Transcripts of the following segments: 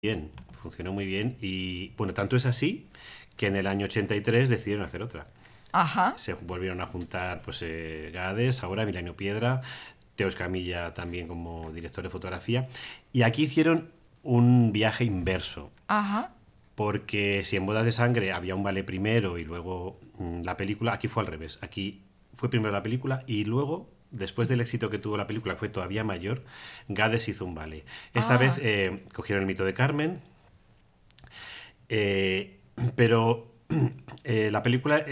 bien, funcionó muy bien y bueno, tanto es así que en el año 83 decidieron hacer otra. Ajá. Se volvieron a juntar pues Gades, ahora Emiliano Piedra, Teo Escamilla también como director de fotografía y aquí hicieron un viaje inverso. Ajá. Porque si en Bodas de Sangre había un ballet primero y luego la película, aquí fue al revés. Aquí fue primero la película y luego, después del éxito que tuvo la película, que fue todavía mayor, Gades hizo un ballet. Esta vez Ah, cogieron el mito de Carmen, eh, pero la película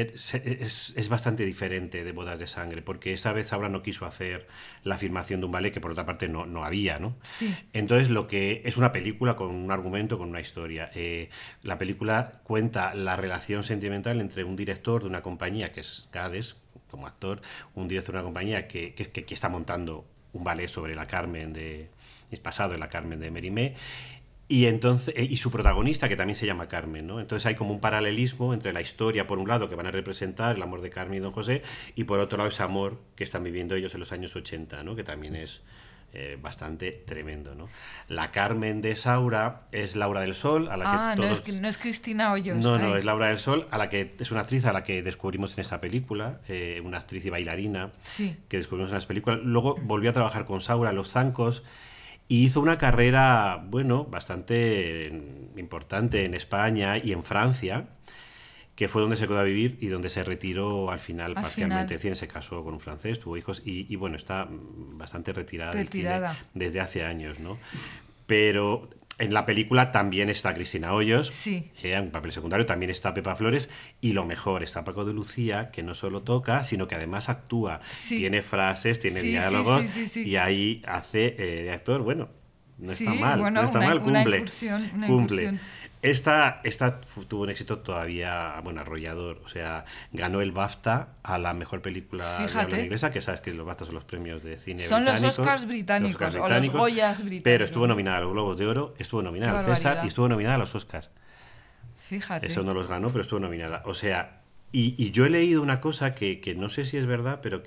es bastante diferente de Bodas de Sangre, porque esa vez Saura no quiso hacer la filmación de un ballet que por otra parte no había, ¿no? sí. Entonces lo que es una película con un argumento, con una historia. La película cuenta la relación sentimental entre un director de una compañía, que es Gades, como actor, un director de una compañía que está montando un ballet sobre la Carmen de... Es pasado en la Carmen de Mérimée y entonces y su protagonista que también se llama Carmen, ¿no? Entonces hay como un paralelismo entre la historia por un lado que van a representar el amor de Carmen y Don José y por otro lado ese amor que están viviendo ellos en los años 80, ¿no? Que también es bastante tremendo, ¿no? La Carmen de Saura es Laura del Sol, a la que Ah, no es, todos... no es Cristina Hoyos. No, Ay, es Laura del Sol, a la que es una actriz a la que descubrimos en esta película, una actriz y bailarina sí. que descubrimos en las películas. Luego volvió a trabajar con Saura en Los Zancos y hizo una carrera, bueno, bastante importante en España y en Francia, que fue donde se quedó a vivir y donde se retiró al final Al parcialmente. final, Es decir, se casó con un francés, tuvo hijos y bueno, está bastante retirada del cine retirada. desde hace años, ¿no? Pero en la película también está Cristina Hoyos, Sí. en un papel secundario, también está Pepa Flores y lo mejor, está Paco de Lucía, que no solo toca, sino que además actúa, Sí. tiene frases, tiene Sí, sí, diálogos sí, sí, sí. y ahí hace de actor, bueno, no está Sí, mal, no bueno, está mal, una cumple, incursión, una cumple. incursión. Esta tuvo un éxito todavía, bueno, arrollador. O sea, ganó el BAFTA a la mejor película de habla Fíjate. inglesa, que sabes que los BAFTA son los premios de cine Son los británicos, Oscars los Oscars británicos o los británicos, Goyas pero británicos, estuvo ¿no? nominada a los Globos de Oro, estuvo Qué nominada al César y barbaridad. estuvo nominada a los Oscars. Eso Fíjate. no los ganó, pero estuvo nominada. O sea, y yo he leído una cosa que no sé si es verdad, pero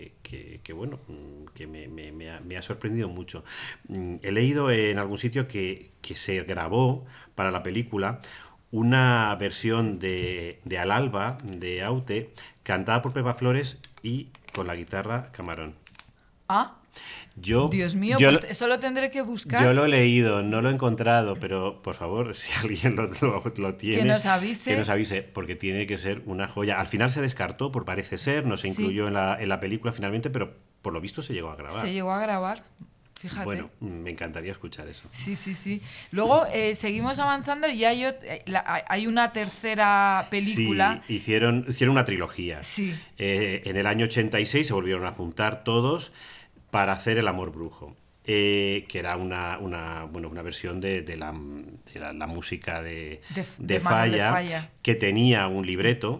bueno, que me ha sorprendido mucho. He leído en algún sitio que se grabó para la película una versión de Al Alba, de Aute, cantada por Pepa Flores y con la guitarra Camarón. Ah, Yo, Dios mío, yo, pues eso lo tendré que yo buscar. lo he leído, no lo he encontrado, pero por favor, si alguien lo Que tiene, nos que nos avise. avise, porque tiene que ser una joya. Al final se descartó, por parece ser, no se Sí, incluyó en la película finalmente, pero por lo visto se llegó a se grabar. llegó a grabar. Fíjate. Bueno, me encantaría escuchar eso. Sí, sí, sí. Luego seguimos avanzando y hay una tercera película. Sí, hicieron una trilogía. Sí, En el año 86 se volvieron a juntar todos para hacer El amor brujo. Que era bueno, una versión de la música de de Manuel de Falla, Falla. que tenía un libreto,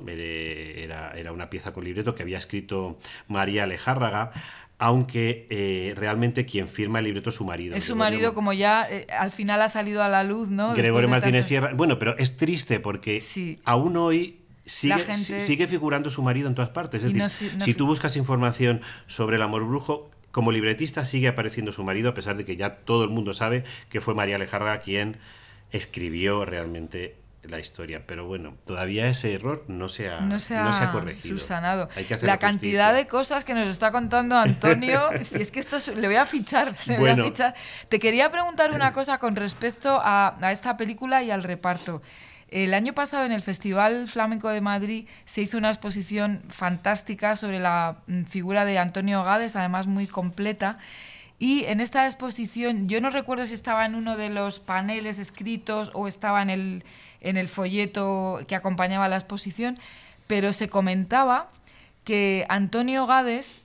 era una pieza con libreto que había escrito María Alejárraga, aunque realmente quien firma el libreto es su marido, Es su marido, como ya al final ha salido a la luz, ¿no? Después Gregorio de Martínez tanto. Sierra. Bueno, pero es triste porque Sí, aún hoy la sigue, gente. sigue figurando su marido en todas partes. Es Y decir, no, no. si tú buscas información sobre el amor brujo, como libretista sigue apareciendo su marido, a pesar de que ya todo el mundo sabe que fue María Alejandra quien escribió realmente la historia. Pero bueno, todavía ese error No se no se ha ha corregido. subsanado. Hay que hacerle La cantidad justicia. de cosas que nos está contando Antonio, si es que le voy a fichar, le voy a Bueno, fichar. Te quería preguntar una cosa con respecto a esta película y al reparto. El año pasado en el Festival Flamenco de Madrid se hizo una exposición fantástica sobre la figura de Antonio Gades, además muy completa. Y en esta exposición, yo no recuerdo si estaba en uno de los paneles escritos o estaba en el folleto que acompañaba la exposición, pero se comentaba que Antonio Gades,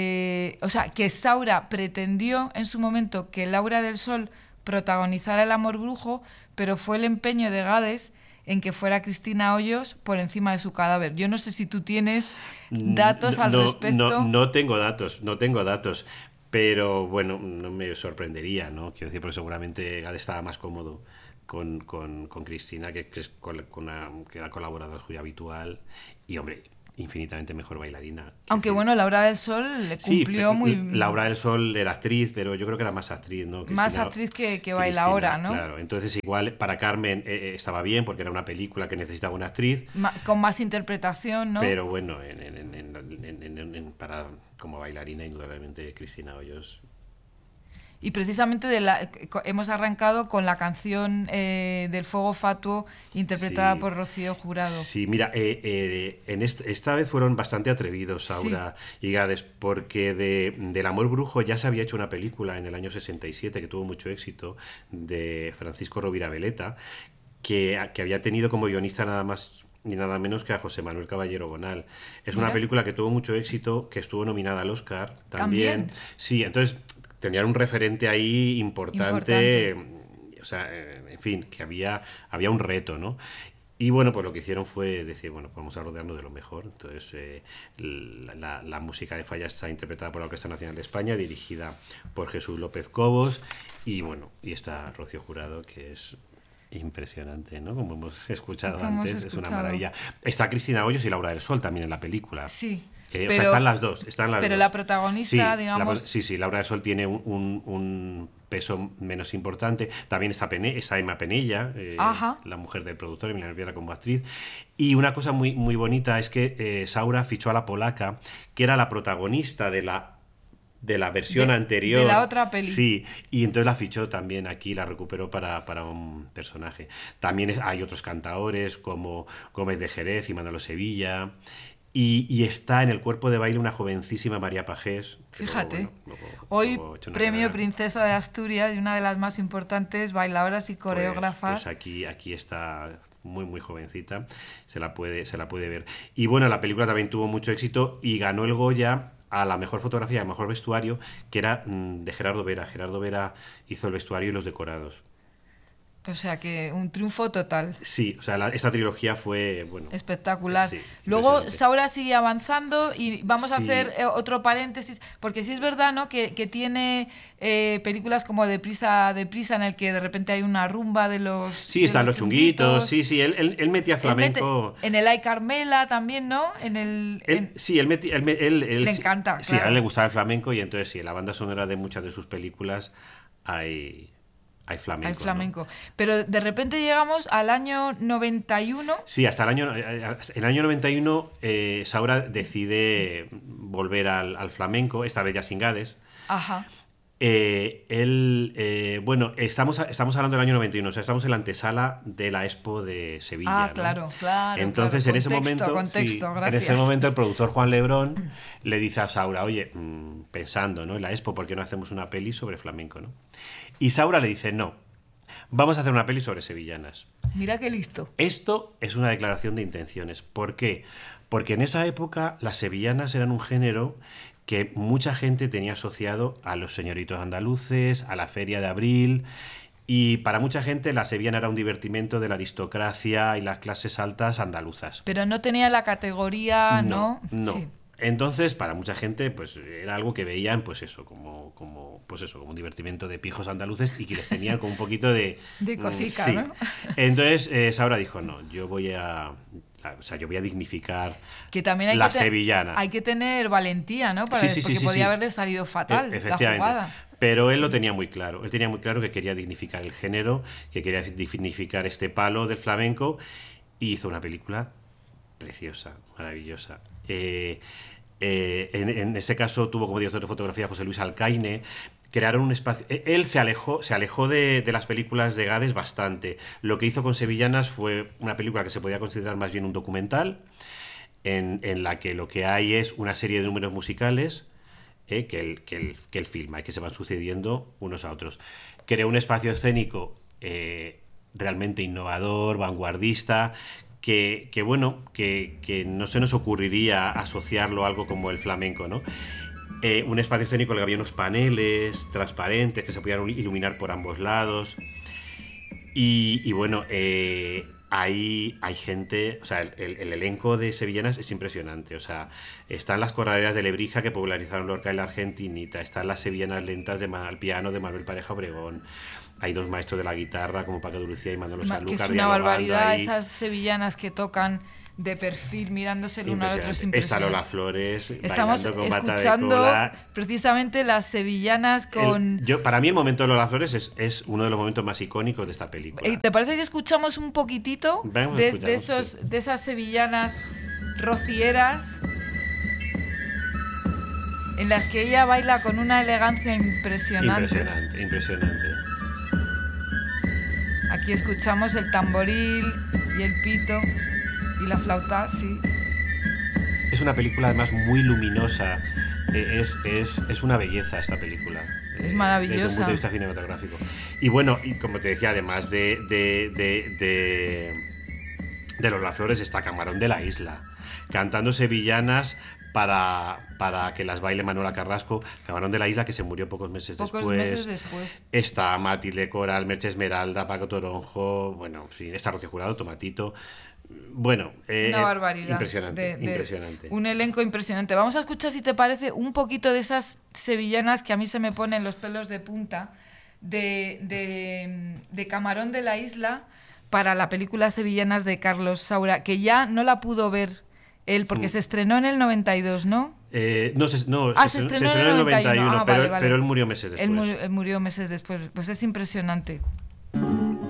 o sea, que Saura pretendió en su momento que Laura del Sol protagonizara El amor brujo, pero fue el empeño de Gades en que fuera Cristina Hoyos por encima de su cadáver. Yo no sé si tú tienes datos al respecto. no tengo datos, no tengo datos. Pero bueno, no me sorprendería, ¿no? Quiero decir, porque seguramente Gade estaba más cómodo con Cristina, que es que era colaboradora suya habitual. Y hombre, infinitamente mejor bailarina. Aunque bueno, Laura del Sol le cumplió sí, muy... Laura del Sol era actriz, pero yo creo que era más actriz, ¿no? Más Cristina, actriz que Cristina, bailaora, ¿no? claro. Entonces igual para Carmen estaba bien porque era una película que necesitaba una actriz. Con más interpretación, ¿no? Pero bueno, para como bailarina, indudablemente Cristina Hoyos. Y precisamente hemos arrancado con la canción del Fuego Fatuo interpretada por Rocío Jurado. Sí, mira, esta vez fueron bastante atrevidos Saura y Gades, porque del Amor Brujo ya se había hecho una película en el año 67 que tuvo mucho éxito, de Francisco Rovira Veleta, que había tenido como guionista nada más ni nada menos que a José Manuel Caballero Bonal. Es una película que tuvo mucho éxito, que estuvo nominada al Oscar también. Sí, entonces tenían un referente ahí importante. O sea, en fin, que había un reto, ¿no? Y bueno, pues lo que hicieron fue decir, bueno, vamos a rodearnos de lo mejor. Entonces, la música de Falla está interpretada por la Orquesta Nacional de España, dirigida por Jesús López Cobos, y bueno, y está Rocío Jurado, que es impresionante, ¿no? Como hemos escuchado antes, es una maravilla. Está Cristina Hoyos y Laura del Sol también en la película. Sí. O sea, están las dos. Pero la protagonista, digamos... Sí, Laura del Sol tiene un peso menos importante. También está Emma Penella, la mujer del productor, Emiliano Piedra, como actriz. Y una cosa muy, muy bonita es que Saura fichó a la polaca, que era la protagonista de la versión anterior. De la otra peli. Sí, y entonces la fichó también aquí, la recuperó para un personaje. También hay otros cantaores como Gómez de Jerez y Manolo Sevilla. Y está en el cuerpo de baile una jovencísima María Pajés. Fíjate, hoy premio Princesa de Asturias y una de las más importantes bailadoras y coreógrafas. Pues aquí está muy muy jovencita, se la puede ver. Y bueno, la película también tuvo mucho éxito y ganó el Goya a la mejor fotografía y al mejor vestuario, que era de Gerardo Vera. Gerardo Vera hizo el vestuario y los decorados. O sea que un triunfo total. Sí, o sea, esta trilogía fue, bueno... espectacular. Sí, luego Saura sigue avanzando y vamos a hacer otro paréntesis, porque sí es verdad, ¿no? Que tiene películas como Deprisa, en el que de repente hay una rumba de los... Sí, están los chunguitos, sí, él metía flamenco... en el Ay Carmela también, ¿no? Sí, él le encanta, Sí, a él le gustaba el flamenco y entonces sí, en la banda sonora de muchas de sus películas hay flamenco. ¿No? Pero de repente llegamos al año 91. Sí, hasta el año 91 Saura decide volver al flamenco, esta vez ya sin Gades. Ajá. Bueno, estamos hablando del año 91, o sea, estamos en la antesala de la Expo de Sevilla. Ah, claro, ¿no? claro. Entonces, claro. en ese momento el productor Juan Lebrón le dice a Saura, oye, pensando, ¿no? En la Expo, ¿por qué no hacemos una peli sobre flamenco, ¿no? Y Saura le dice, no, vamos a hacer una peli sobre sevillanas. Mira qué listo. Esto es una declaración de intenciones. ¿Por qué? Porque en esa época las sevillanas eran un género que mucha gente tenía asociado a los señoritos andaluces, a la Feria de Abril, y para mucha gente la sevillana era un divertimento de la aristocracia y las clases altas andaluzas. Pero no tenía la categoría, ¿no? No. Sí. Entonces, para mucha gente, pues era algo que veían, pues eso, como un divertimento de pijos andaluces y que les tenían como un poquito de cosica, sí. ¿no? Entonces, Saura dijo, no, yo voy a dignificar que también la sevillana. Hay que tener valentía, ¿no? Porque podía haberle salido fatal la jugada. Pero él lo tenía muy claro. Él tenía muy claro que quería dignificar el género, que quería dignificar este palo del flamenco, y hizo una película preciosa, maravillosa. En ese caso tuvo como director de fotografía a José Luis Alcaine. Crearon un espacio. Él se alejó de las películas de Gades bastante. Lo que hizo con Sevillanas fue una película que se podía considerar más bien un documental, en la que lo que hay es una serie de números musicales que él filma y que se van sucediendo unos a otros. Creó un espacio escénico realmente innovador, vanguardista, que no se nos ocurriría asociarlo a algo como el flamenco, ¿no? Un espacio escénico en el que había unos paneles transparentes que se podían iluminar por ambos lados. Y bueno, hay gente, o sea, el elenco de sevillanas es impresionante. O sea, están las corraleras de Lebrija que popularizaron Lorca y la Argentinita, están las sevillanas lentas al piano de Manuel Pareja Obregón. Hay dos maestros de la guitarra como Paco de Lucía y Manolo Sanlúcar. Que es una barbaridad, esas sevillanas que tocan de perfil mirándose el uno al otro. Es Impresionante. Está impresionante. Lola Flores Estamos bailando con bata de escuchando cola. precisamente las sevillanas con... Para mí el momento de Lola Flores es uno de los momentos más icónicos de esta película. ¿Te parece si escuchamos un poquitito Vamos, de escuchamos. de esas sevillanas rocieras en las que ella baila con una elegancia impresionante? Impresionante. Aquí escuchamos el tamboril y el pito y la flauta, sí. Es una película además muy luminosa. Es una belleza esta película. Es maravillosa. Desde un punto de vista cinematográfico. Y bueno, y como te decía, además de Lola Flores está Camarón de la Isla, cantando sevillanas para que las baile Manuela Carrasco. Camarón de la Isla, que se murió pocos meses después. Está Matilde Coral, Merche Esmeralda, Paco Toronjo, bueno, sí, está Rocío Jurado, Tomatito. Bueno, una barbaridad. Impresionante. Un elenco impresionante. Vamos a escuchar, si te parece, un poquito de esas sevillanas que a mí se me ponen los pelos de punta de Camarón de la Isla para la película Sevillanas de Carlos Saura, que ya no la pudo ver él porque se estrenó en el 92, ¿no? Se estrenó en el 91, vale. pero él murió meses después. Él murió meses después. Pues es impresionante.